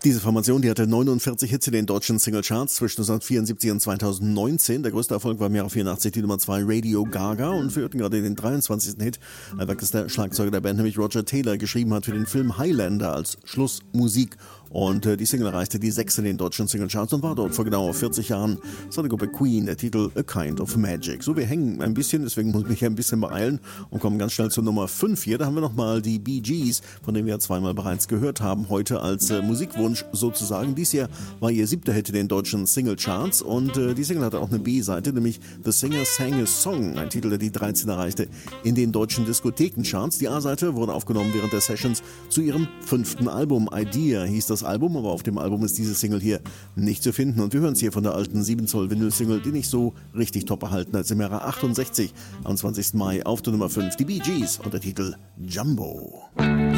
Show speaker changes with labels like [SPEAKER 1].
[SPEAKER 1] Diese Formation, die hatte 49 Hits in den deutschen Singlecharts zwischen 1974 und 2019. Der größte Erfolg war im Jahr 84 die Nummer 2 Radio Gaga und führten gerade den 23. Hit, welches der Schlagzeuger der Band, nämlich Roger Taylor, geschrieben hat für den Film Highlander als Schlussmusik. Und die Single erreichte die 6 in den deutschen Singlecharts und war dort vor genau 40 Jahren. Das war die Gruppe Queen, der Titel A Kind of Magic. So, wir hängen ein bisschen, deswegen muss ich mich ein bisschen beeilen und kommen ganz schnell zur Nummer 5 hier. Da haben wir nochmal die Bee Gees, von denen wir ja zweimal bereits gehört haben, heute als Musikwunsch sozusagen. Dies Jahr war ihr 7. Hit in den deutschen Singlecharts und die Single hatte auch eine B-Seite, nämlich The Singer Sang a Song, ein Titel, der die 13 erreichte in den deutschen Diskothekencharts. Die A-Seite wurde aufgenommen während der Sessions zu ihrem 5. Album. Idea hieß das Album, aber auf dem Album ist diese Single hier nicht zu finden. Und wir hören es hier von der alten 7-Zoll Vinyl-Single, die nicht so richtig top erhalten als im Jahre 68, am 20. Mai auf der Nummer 5, die Bee Gees und der Titel Jumbo.